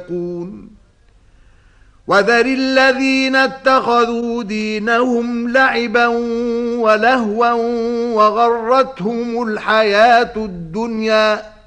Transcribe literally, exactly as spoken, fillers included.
وذر الذين اتخذوا دينهم لعبا ولهوا وغرتهم الحياة الدنيا